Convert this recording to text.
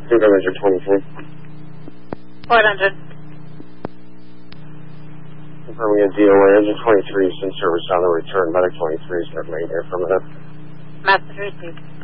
Confirm engine 23. Port engine. Confirming a DOA, engine 23 is in service on the return. Medic 23 is definitely there for a minute. Message received.